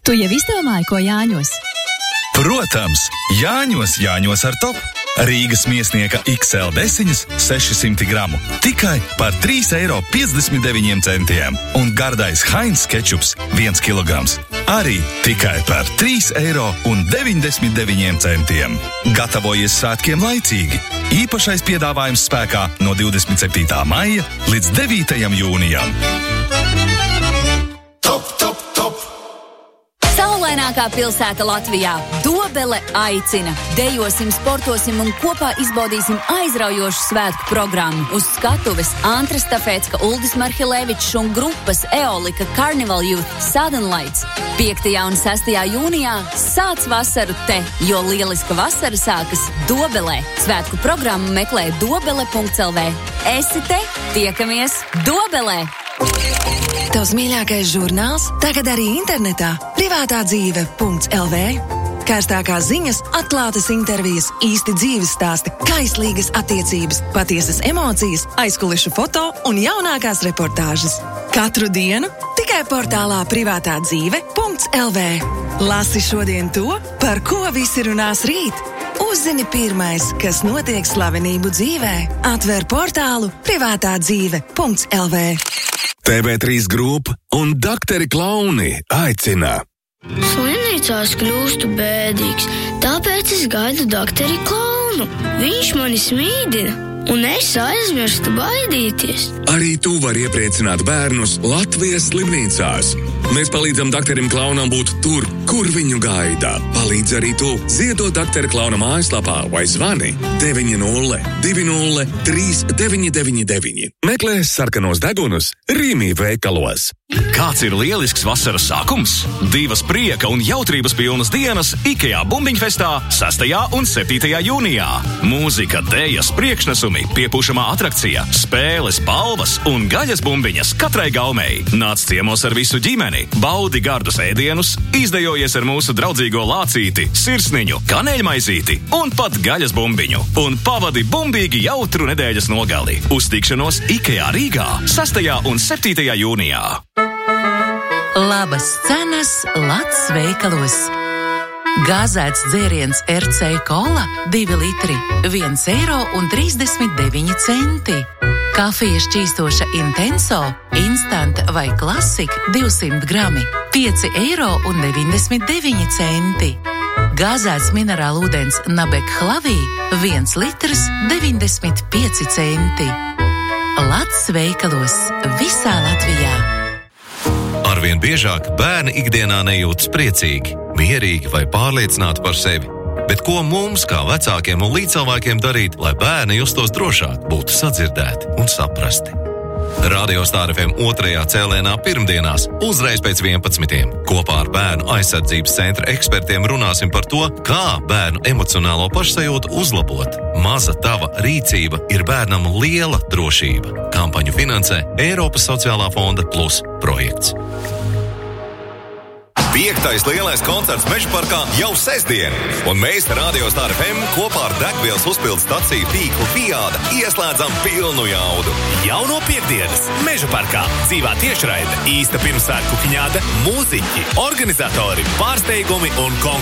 Tu jau izdomāji, ko Jāņos? Protams, Jāņos ar top. Rīgas miesnieka XL desiņas 600 gramu tikai par 3,59 €. Un gardais Heinz kečups 1 kilograms arī tikai par 3,99 €. Gatavojies svētkiem laicīgi. Īpašais piedāvājums spēkā no 27. maija līdz 9. jūnijam. Saulainākā pilsēta Latvijā – Dobele aicina. Dejosim, sportosim un kopā izbaudīsim aizraujošu svētku programmu. Uz skatuves Antra Stafēcka, Uldis Marhilevičs un grupas Eolika Carnival Youth Sudden Lights. 5. un 6. jūnijā sāc vasaru te, jo lieliska vasara sākas Dobelē. Svētku programmu meklē dobele.lv. Esi te, tiekamies Dobelē! Tavs mīļākais žurnāls tagad arī internetā privātādzīve.lv. Karstākās ziņas, atklātas intervijas, īsti dzīves stāsti, kaislīgas attiecības, patiesas emocijas, aizkulišu foto un jaunākās reportāžas. Katru dienu tikai portālā privātādzīve.lv. Lasi šodien to, par ko visi runās rīt. Uzzini pirmais, kas notiek slavenību dzīvē. Atver portālu privātādzīve.lv. TV3 grupa un Dakteri Klauni aicina. Slimnīcās kļūstu bēdīgs, tāpēc es gaidu Dakteri Klaunu. Viņš mani smīdina, un es aizmirstu baidīties. Arī tu vari iepriecināt bērnus Latvijas slimnīcās. Mēs palīdzam Dakterim Klaunam būt tur, kur viņu gaida. Palīdz arī tu. Ziedot Daktera Klauna mājaslapā vai zvani 9020399. Meklē sarkanos degunus Rīmī veikalos. Kāds ir lielisks vasaras sākums? 2 prieka un jautrības pilnas dienas IKEA Bumbiņfestā 6. un 7. jūnijā. Mūzika, dējas, priekšnesumi, piepūšamā atrakcija, spēles, balvas un gaļas bumbiņas katrai gaumei. Nāc ciemos ar visu ģimeni, baudi gardus ēdienus, izdejojies ar mūsu draudzīgo lācīti, sirsniņu, kaneļmaizīti un pat gaļas bumbiņu. Un pavadi bumbīgi jautru nedēļas nogali. Uz tikšanos IKEA Rīgā 6. un 7. jūnijā. Labas cenas Lats veikalos. Gāzēts dzēriens RC Cola 2 litri 1,39 €. Kafija šķīstoša Intenso, Instant vai Classic 200 grami 5,99 €. Gāzēts minerāla ūdens Nabek Hlavī 1 litrs 95 centi. Lats veikalos visā Latvijā. Arvien biežāk bērni ikdienā nejūtas priecīgi, mierīgi vai pārliecināti par sevi. Bet ko mums, kā vecākiem un līdzcilvēkiem darīt, lai bērni justos drošāk, būtu sadzirdēti un saprasti? Radio Star FM 2. cēlienā pirmdienās, uzreiz pēc 11. kopā ar Bērnu aizsardzības centra ekspertiem runāsim par to, kā bērnu emocionālo pašsajūtu uzlabot. Maza tava rīcība ir bērnam liela drošība. Kampaņu finansē Eiropas sociālā fonda Plus projekts. 5. lielais koncerts Mežaparkā jau sestdien, un mēs Radio Star FM kopā ar degvielas uzpildes staciju tīklu Fiāda ieslēdzam pilnu jaudu. Jau no piekdienas Mežaparkā dzīvā tiešraide, īsta pirmsvētku kiņāda, mūziķi, organizatori, pārsteigumi un